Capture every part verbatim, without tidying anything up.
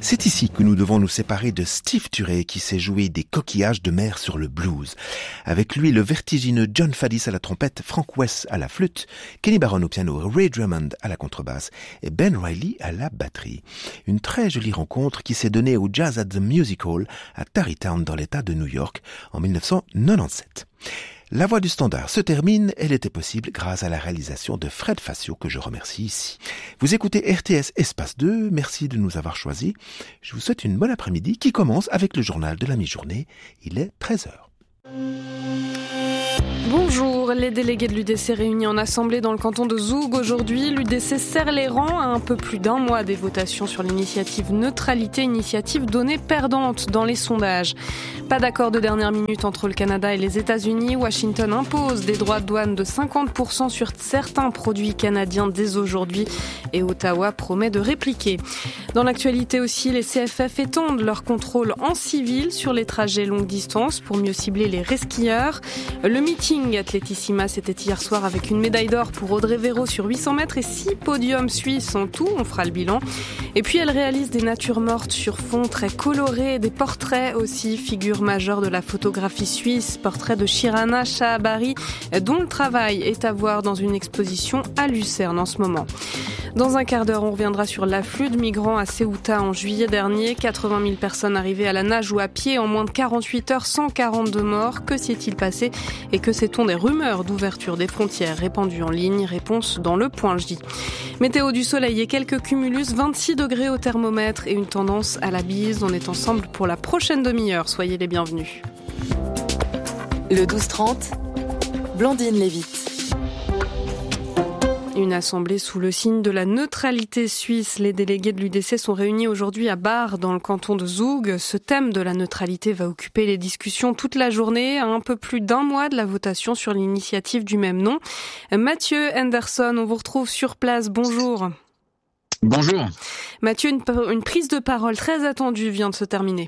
C'est ici que nous devons nous séparer de Steve Turé qui s'est joué des coquillages de mer sur le blues. Avec lui, le vertigineux John Faddis à la trompette, Frank West à la flûte, Kenny Barron au piano, Ray Drummond à la contrebasse et Ben Riley à la batterie. Une très jolie rencontre qui s'est donnée au Jazz at the Music Hall à Tarrytown dans l'État de New York en dix-neuf cent quatre-vingt-dix-sept. La voix du standard se termine, elle était possible grâce à la réalisation de Fred Facio que je remercie ici. Vous écoutez R T S Espace deux, merci de nous avoir choisis. Je vous souhaite une bonne après-midi qui commence avec le journal de la mi-journée. Il est treize heures. Bonjour, les délégués de l'U D C réunis en assemblée dans le canton de Zoug aujourd'hui. L'U D C serre les rangs à un peu plus d'un mois des votations sur l'initiative neutralité, initiative donnée perdante dans les sondages. Pas d'accord de dernière minute entre le Canada et les États-Unis. Washington impose des droits de douane de cinquante pour cent sur certains produits canadiens dès aujourd'hui et Ottawa promet de répliquer. Dans l'actualité aussi, les C F F étendent leur contrôle en civil sur les trajets longue distance pour mieux cibler les resquilleurs. Le meeting Athletissima, c'était hier soir avec une médaille d'or pour Audrey Véro sur huit cents mètres et six podiums suisses en tout. On fera le bilan. Et puis elle réalise des natures mortes sur fond très coloré, des portraits aussi, figure majeure de la photographie suisse, portrait de Shirana Shahabari, dont le travail est à voir dans une exposition à Lucerne en ce moment. Dans un quart d'heure, on reviendra sur l'afflux de migrants à Ceuta en juillet dernier. quatre-vingt mille personnes arrivées à la nage ou à pied en moins de quarante-huit heures, cent quarante-deux morts. Que s'est-il passé et que sait-on des rumeurs d'ouverture des frontières répandues en ligne? Réponse dans le point J. Météo du soleil et quelques cumulus, vingt-six degrés au thermomètre et une tendance à la bise. On est ensemble pour la prochaine demi-heure. Soyez les bienvenus. Le douze trente, Blandine Lévite. Une assemblée sous le signe de la neutralité suisse. Les délégués de l'U D C sont réunis aujourd'hui à Bar, dans le canton de Zoug. Ce thème de la neutralité va occuper les discussions toute la journée, à un peu plus d'un mois de la votation sur l'initiative du même nom. Mathieu Henderson, on vous retrouve sur place. Bonjour. Bonjour. Mathieu, une, une prise de parole très attendue vient de se terminer.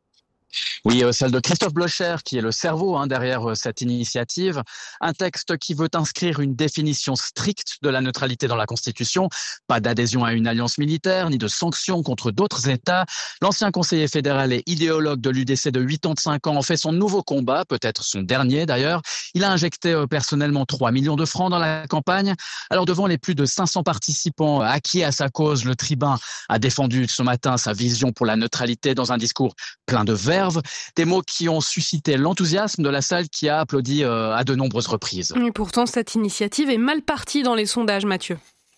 Oui, euh, celle de Christophe Blocher, qui est le cerveau hein, derrière euh, cette initiative. Un texte qui veut inscrire une définition stricte de la neutralité dans la Constitution. Pas d'adhésion à une alliance militaire, ni de sanctions contre d'autres États. L'ancien conseiller fédéral et idéologue de l'U D C de quatre-vingt-cinq ans en fait son nouveau combat, peut-être son dernier d'ailleurs. Il a injecté euh, personnellement trois millions de francs dans la campagne. Alors devant les plus de cinq cents participants acquis à sa cause, le tribun a défendu ce matin sa vision pour la neutralité dans un discours plein de verve. Des mots qui ont suscité l'enthousiasme de la salle qui a applaudi euh, à de nombreuses reprises. Et pourtant, cette initiative est mal partie dans les sondages, Mathieu.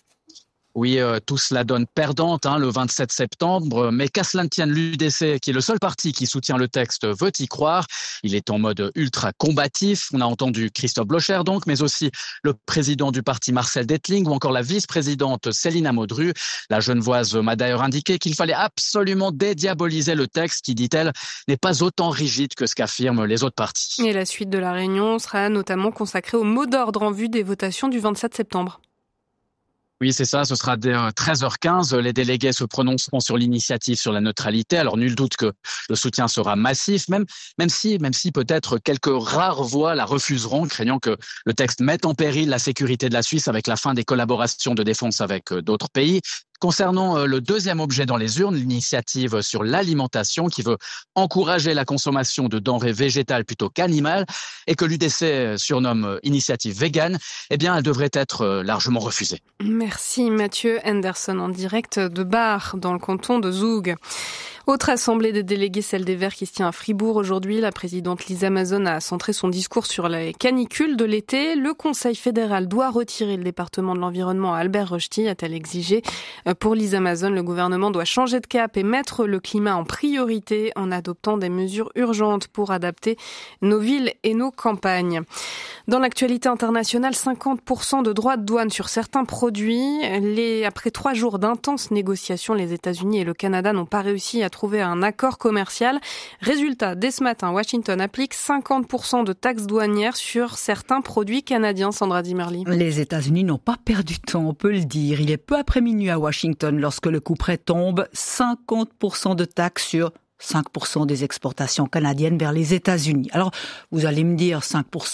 Oui, euh, tout cela donne perdante hein, le vingt-sept septembre, mais qu'à cela ne tienne, l'U D C, qui est le seul parti qui soutient le texte, veut y croire. Il est en mode ultra combatif. On a entendu Christophe Blocher donc, mais aussi le président du parti Marcel Dettling ou encore la vice-présidente Célina Modru. La Genevoise m'a d'ailleurs indiqué qu'il fallait absolument dédiaboliser le texte qui, dit-elle, n'est pas autant rigide que ce qu'affirment les autres partis. Et la suite de la réunion sera notamment consacrée au mot d'ordre en vue des votations du vingt-sept septembre. Oui, c'est ça, ce sera dès treize heures quinze. Les délégués se prononceront sur l'initiative sur la neutralité. Alors, nul doute que le soutien sera massif, même, même si, même si peut-être quelques rares voix la refuseront, craignant que le texte mette en péril la sécurité de la Suisse avec la fin des collaborations de défense avec d'autres pays. Concernant le deuxième objet dans les urnes, l'initiative sur l'alimentation qui veut encourager la consommation de denrées végétales plutôt qu'animales et que l'U D C surnomme initiative végane, eh bien, elle devrait être largement refusée. Merci Mathieu Henderson en direct de Bar dans le canton de Zoug. Autre assemblée des délégués, celle des Verts qui se tient à Fribourg aujourd'hui. La présidente Lisa Mazon a centré son discours sur les canicules de l'été. Le Conseil fédéral doit retirer le département de l'environnement à Albert Rochety, a-t-elle exigé. Pour Lisa Mazon, le gouvernement doit changer de cap et mettre le climat en priorité en adoptant des mesures urgentes pour adapter nos villes et nos campagnes. Dans l'actualité internationale, cinquante pour cent de droits de douane sur certains produits. Les, après trois jours d'intenses négociations, les États-Unis et le Canada n'ont pas réussi à trouver un accord commercial. Résultat, dès ce matin, Washington applique cinquante pour cent de taxes douanières sur certains produits canadiens. Sandra Dimerli. Les États-Unis n'ont pas perdu de temps, on peut le dire. Il est peu après minuit à Washington lorsque le coup près tombe. cinquante pour cent de taxes sur cinq pour cent des exportations canadiennes vers les États-Unis. Alors, vous allez me dire cinq pour cent.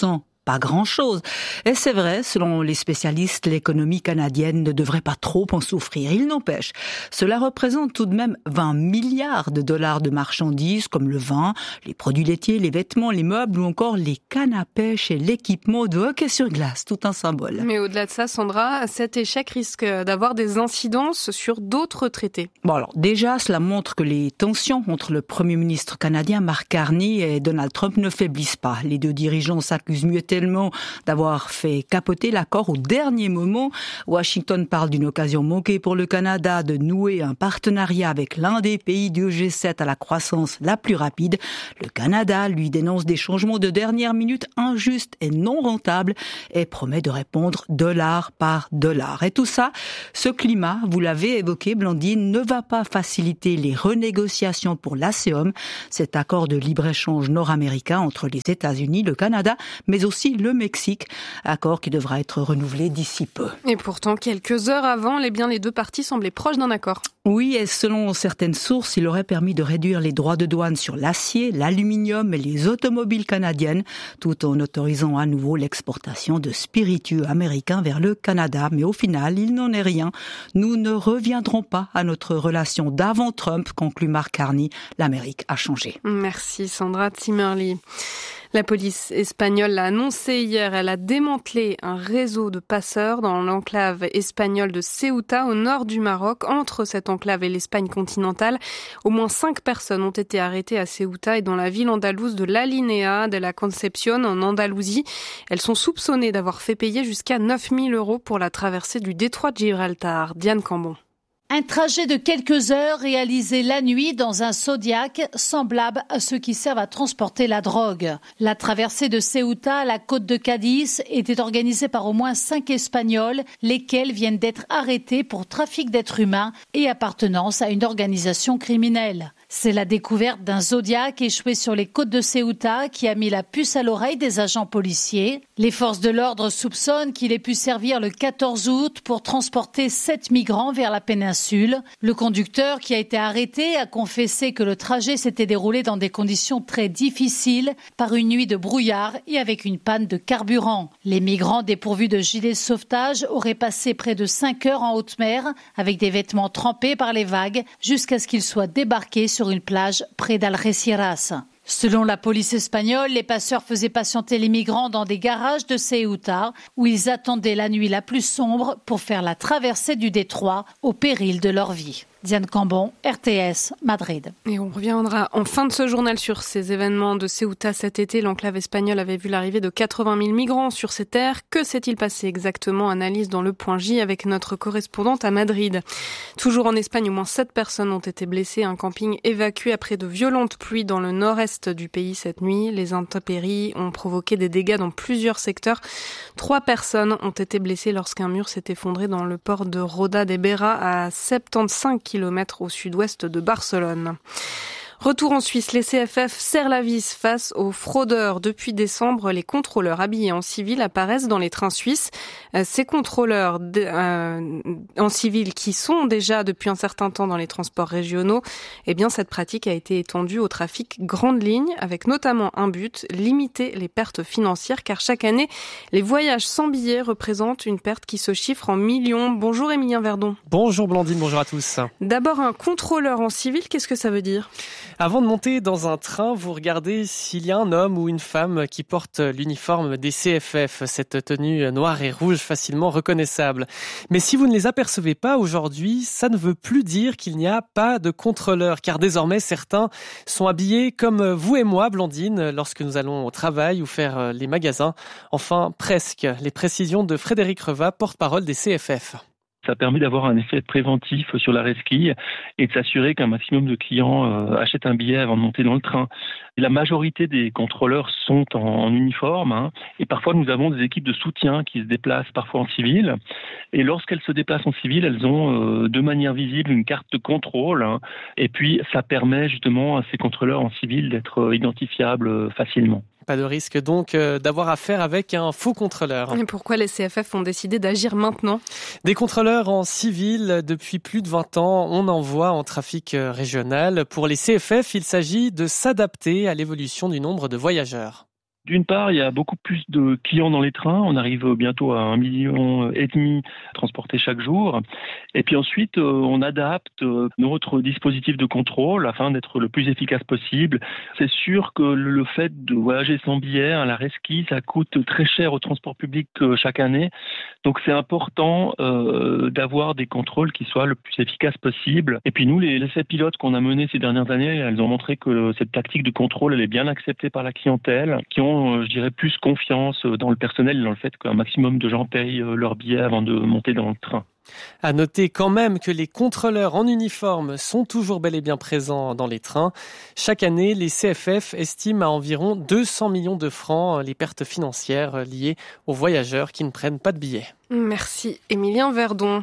pas grand-chose. Et c'est vrai, selon les spécialistes, l'économie canadienne ne devrait pas trop en souffrir. Il n'empêche, cela représente tout de même vingt milliards de dollars de marchandises comme le vin, les produits laitiers, les vêtements, les meubles ou encore les cannes à pêche et l'équipement de hockey sur glace, tout un symbole. Mais au-delà de ça, Sandra, cet échec risque d'avoir des incidences sur d'autres traités. Bon alors, déjà, cela montre que les tensions entre le Premier ministre canadien Mark Carney et Donald Trump ne faiblissent pas. Les deux dirigeants s'accusent mutuellement d'avoir fait capoter l'accord au dernier moment. Washington parle d'une occasion manquée pour le Canada de nouer un partenariat avec l'un des pays du G sept à la croissance la plus rapide. Le Canada, lui, dénonce des changements de dernière minute injustes et non rentables et promet de répondre dollar par dollar. Et tout ça, ce climat, vous l'avez évoqué, Blandine, ne va pas faciliter les renégociations pour l'A C E O M, cet accord de libre-échange nord-américain entre les États-Unis, le Canada, mais aussi le Mexique, accord qui devra être renouvelé d'ici peu. Et pourtant, quelques heures avant, les, bien, les deux parties semblaient proches d'un accord. Oui, et selon certaines sources, il aurait permis de réduire les droits de douane sur l'acier, l'aluminium et les automobiles canadiennes, tout en autorisant à nouveau l'exportation de spiritueux américains vers le Canada. Mais au final, il n'en est rien. Nous ne reviendrons pas à notre relation d'avant Trump, conclut Mark Carney. L'Amérique a changé. Merci Sandra Zimmerli. La police espagnole l'a annoncé hier, elle a démantelé un réseau de passeurs dans l'enclave espagnole de Ceuta, au nord du Maroc, entre cette enclave et l'Espagne continentale. Au moins cinq personnes ont été arrêtées à Ceuta et dans la ville andalouse de l'Alinea de la Concepción, en Andalousie. Elles sont soupçonnées d'avoir fait payer jusqu'à neuf mille euros pour la traversée du détroit de Gibraltar. Diane Cambon. Un trajet de quelques heures réalisé la nuit dans un Zodiac semblable à ceux qui servent à transporter la drogue. La traversée de Ceuta à la côte de Cadiz était organisée par au moins cinq Espagnols, lesquels viennent d'être arrêtés pour trafic d'êtres humains et appartenance à une organisation criminelle. C'est la découverte d'un Zodiac échoué sur les côtes de Ceuta qui a mis la puce à l'oreille des agents policiers. Les forces de l'ordre soupçonnent qu'il ait pu servir le quatorze août pour transporter sept migrants vers la péninsule. Le conducteur, qui a été arrêté, a confessé que le trajet s'était déroulé dans des conditions très difficiles, par une nuit de brouillard et avec une panne de carburant. Les migrants dépourvus de gilets de sauvetage auraient passé près de cinq heures en haute mer, avec des vêtements trempés par les vagues, jusqu'à ce qu'ils soient débarqués sur une plage près d'Algeciras. Selon la police espagnole, les passeurs faisaient patienter les migrants dans des garages de Ceuta où ils attendaient la nuit la plus sombre pour faire la traversée du détroit au péril de leur vie. Diane Cambon, R T S, Madrid. Et on reviendra en fin de ce journal sur ces événements de Ceuta cet été. L'enclave espagnole avait vu l'arrivée de quatre-vingt mille migrants sur ces terres. Que s'est-il passé exactement? Analyse dans le Point J avec notre correspondante à Madrid. Toujours en Espagne, au moins sept personnes ont été blessées. Un camping évacué après de violentes pluies dans le nord-est du pays cette nuit. Les intempéries ont provoqué des dégâts dans plusieurs secteurs. Trois personnes ont été blessées lorsqu'un mur s'est effondré dans le port de Roda de Berà à soixante-quinze kilomètres au sud-ouest de Barcelone. Retour en Suisse, les C F F serrent la vis face aux fraudeurs. Depuis décembre, les contrôleurs habillés en civil apparaissent dans les trains suisses. Ces contrôleurs euh, en civil qui sont déjà depuis un certain temps dans les transports régionaux, eh bien cette pratique a été étendue au trafic grande ligne, avec notamment un but, limiter les pertes financières, car chaque année, les voyages sans billets représentent une perte qui se chiffre en millions. Bonjour Émilien Verdon. Bonjour Blandine, bonjour à tous. D'abord, un contrôleur en civil, qu'est-ce que ça veut dire ? Avant de monter dans un train, vous regardez s'il y a un homme ou une femme qui porte l'uniforme des C F F, cette tenue noire et rouge facilement reconnaissable. Mais si vous ne les apercevez pas aujourd'hui, ça ne veut plus dire qu'il n'y a pas de contrôleurs, car désormais certains sont habillés comme vous et moi, Blandine, lorsque nous allons au travail ou faire les magasins. Enfin, presque. Les précisions de Frédéric Reva, porte-parole des C F F. Ça permet d'avoir un effet préventif sur la resquille et de s'assurer qu'un maximum de clients euh, achètent un billet avant de monter dans le train. Et la majorité des contrôleurs sont en, en uniforme hein, et parfois nous avons des équipes de soutien qui se déplacent parfois en civil. Et lorsqu'elles se déplacent en civil, elles ont euh, de manière visible une carte de contrôle hein, et puis ça permet justement à ces contrôleurs en civil d'être euh, identifiables euh, facilement. Pas de risque donc euh, d'avoir affaire avec un faux contrôleur. Et pourquoi les C F F ont décidé d'agir maintenant ? Des contrôleurs en civil, depuis plus de vingt ans, on en voit en trafic régional. Pour les C F F, il s'agit de s'adapter à l'évolution du nombre de voyageurs. D'une part, il y a beaucoup plus de clients dans les trains. On arrive bientôt à un million et demi transportés chaque jour. Et puis ensuite, on adapte notre dispositif de contrôle afin d'être le plus efficace possible. C'est sûr que le fait de voyager sans billet à l'arrêt ski, ça coûte très cher au transport public chaque année. Donc c'est important euh, d'avoir des contrôles qui soient le plus efficaces possible. Et puis nous, les essais pilotes qu'on a menés ces dernières années, elles ont montré que cette tactique de contrôle, elle est bien acceptée par la clientèle, qui ont je dirais, plus confiance dans le personnel et dans le fait qu'un maximum de gens payent leur billet avant de monter dans le train. À noter quand même que les contrôleurs en uniforme sont toujours bel et bien présents dans les trains. Chaque année, les C F F estiment à environ deux cents millions de francs les pertes financières liées aux voyageurs qui ne prennent pas de billets. Merci Émilien Verdon.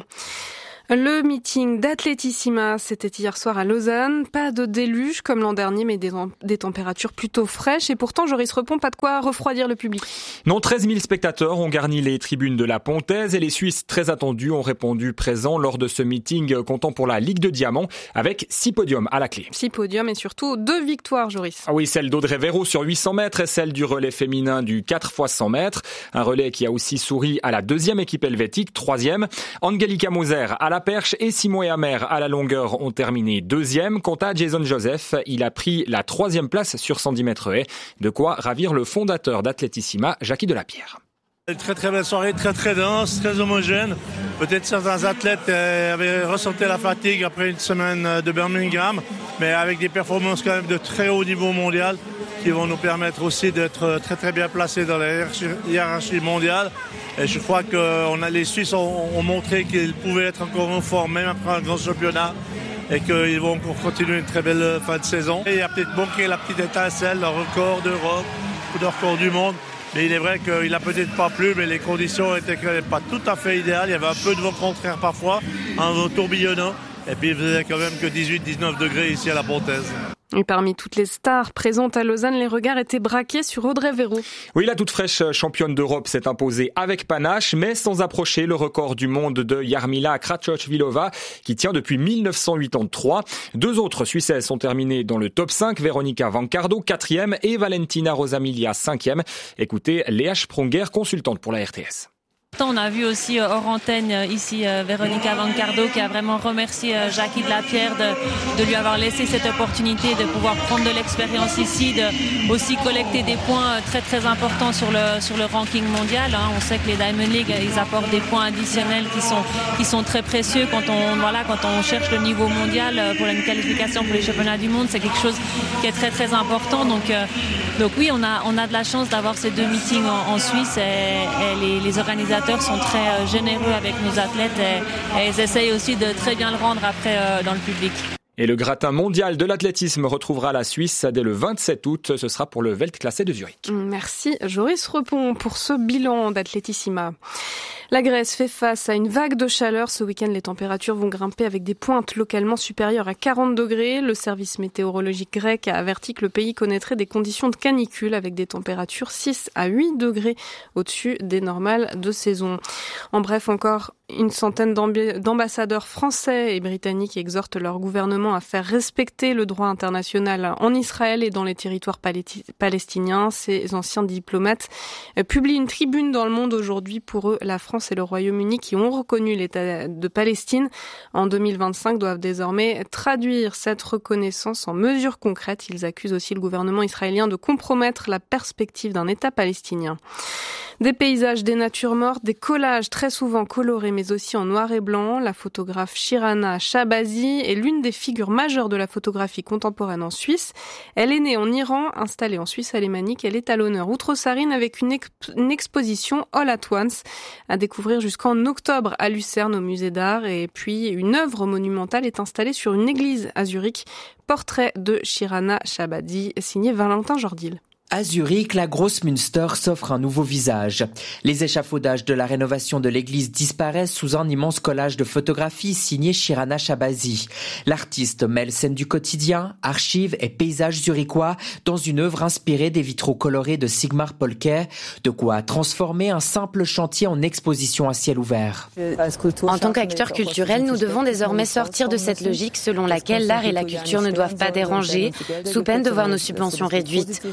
Le meeting d'Athletissima, c'était hier soir à Lausanne. Pas de déluge comme l'an dernier, mais des, des températures plutôt fraîches. Et pourtant, Joris Repon, pas de quoi refroidir le public. Non, treize mille spectateurs ont garni les tribunes de la Pontaise et les Suisses très attendus ont répondu présents lors de ce meeting comptant pour la Ligue de Diamant avec six podiums à la clé. Six podiums et surtout deux victoires, Joris. Ah oui, celle d'Audrey Véro sur huit cents mètres et celle du relais féminin du quatre fois cent mètres. Un relais qui a aussi souri à la deuxième équipe helvétique, troisième. Angelika Moser à la La perche et Simon et Amer à la longueur ont terminé deuxième. Quant à Jason Joseph, il a pris la troisième place sur cent dix mètres haies. De quoi ravir le fondateur d'Athletissima, Jackie Delapierre. Une très très belle soirée, très très dense, très homogène. Peut-être certains athlètes avaient ressenti la fatigue après une semaine de Birmingham, mais avec des performances quand même de très haut niveau mondial qui vont nous permettre aussi d'être très très bien placés dans la hiérarchie mondiale. Et je crois que on a, les Suisses ont, ont montré qu'ils pouvaient être encore en forme, même après un grand championnat, et qu'ils vont encore continuer une très belle fin de saison. Et il y a peut-être manqué la petite étincelle, le record d'Europe ou le record du monde. Mais il est vrai qu'il n'a peut-être pas plu, mais les conditions étaient quand même pas tout à fait idéales. Il y avait un peu de vent contraire parfois, un vent tourbillonnant. Et puis il faisait quand même que dix-huit à dix-neuf degrés ici à la Pontaise. Et parmi toutes les stars présentes à Lausanne, les regards étaient braqués sur Audrey Véro. Oui, la toute fraîche championne d'Europe s'est imposée avec panache, mais sans approcher le record du monde de Jarmila Kratochvílová, qui tient depuis mille neuf cent quatre-vingt-treize. Deux autres Suissesses sont terminées dans le top cinq, Veronica Vancardo, quatrième, et Valentina Rosamilia, cinquième. Écoutez Léa Spronger, consultante pour la R T S. On a vu aussi hors antenne ici Veronica Vancardo qui a vraiment remercié Jackie Delapierre de, de lui avoir laissé cette opportunité de pouvoir prendre de l'expérience ici, de aussi collecter des points très très importants sur le, sur le ranking mondial. On sait que les Diamond League, ils apportent des points additionnels qui sont, qui sont très précieux quand on, voilà, quand on cherche le niveau mondial pour une qualification pour les championnats du monde. C'est quelque chose qui est très très important. Donc, donc oui, on a, on a de la chance d'avoir ces deux meetings en, en Suisse et, et les, les organisateurs sont très généreux avec nos athlètes et, et ils essayent aussi de très bien le rendre après euh, dans le public. Et le gratin mondial de l'athlétisme retrouvera la Suisse dès le vingt-sept août. Ce sera pour le Weltklasse de Zurich. Merci Joris Repon pour ce bilan d'Athletissima. La Grèce fait face à une vague de chaleur. Ce week-end, les températures vont grimper avec des pointes localement supérieures à quarante degrés. Le service météorologique grec a averti que le pays connaîtrait des conditions de canicule avec des températures six à huit degrés au-dessus des normales de saison. En bref, encore une centaine d'ambassadeurs français et britanniques exhortent leur gouvernement à faire respecter le droit international en Israël et dans les territoires palestiniens. Ces anciens diplomates publient une tribune dans Le Monde aujourd'hui. Pour eux, la France et le Royaume-Uni, qui ont reconnu l'État de Palestine en deux mille vingt-cinq, doivent désormais traduire cette reconnaissance en mesures concrètes. Ils accusent aussi le gouvernement israélien de compromettre la perspective d'un État palestinien. Des paysages, des natures mortes, des collages très souvent colorés mais aussi en noir et blanc. La photographe Shirana Shabazi est l'une des figures majeures de la photographie contemporaine en Suisse. Elle est née en Iran, installée en Suisse alémanique. Elle est à l'honneur outre-Sarine avec une, exp- une exposition All at Once à découvrir jusqu'en octobre à Lucerne au musée d'art. Et puis une œuvre monumentale est installée sur une église à Zurich. Portrait de Shirana Shabazi signé Valentin Jordil. À Zurich, la Grossmünster s'offre un nouveau visage. Les échafaudages de la rénovation de l'église disparaissent sous un immense collage de photographies signé Shirana Shabazi. L'artiste mêle scènes du quotidien, archives et paysages zurichois dans une œuvre inspirée des vitraux colorés de Sigmar Polke, de quoi transformer un simple chantier en exposition à ciel ouvert. En tant qu'acteurs culturels, nous devons désormais sortir de cette logique selon laquelle l'art et la culture ne doivent pas déranger, sous peine de voir nos subventions réduites. Au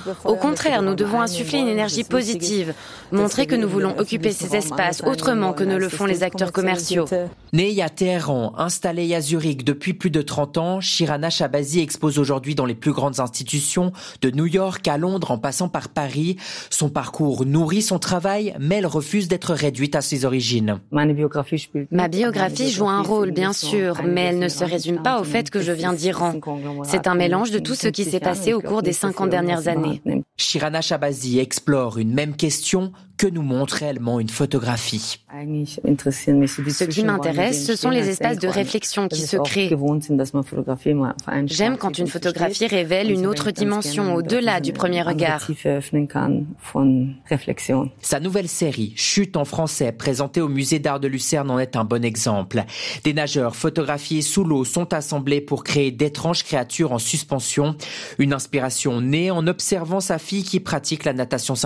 contraire, nous devons insuffler une énergie positive, montrer que nous voulons occuper ces espaces autrement que ne le font les acteurs commerciaux. Née à Téhéran, installée à Zurich depuis plus de trente ans, Shirana Shahbazi expose aujourd'hui dans les plus grandes institutions, de New York à Londres en passant par Paris. Son parcours nourrit son travail, mais elle refuse d'être réduite à ses origines. Ma biographie joue un rôle, bien sûr, mais elle ne se résume pas au fait que je viens d'Iran. C'est un mélange de tout ce qui s'est passé au cours des cinquante dernières années. Shirana Shahbazi explore une même question: que nous montre réellement une photographie? Ce qui m'intéresse, ce sont les espaces de réflexion qui se créent. J'aime quand une photographie révèle une autre dimension au-delà du premier regard. Sa nouvelle série, Chute en français, présentée au musée d'art de Lucerne, en est un bon exemple. Des nageurs photographiés sous l'eau sont assemblés pour créer d'étranges créatures en suspension. Une inspiration née en observant sa fille qui pratique la natation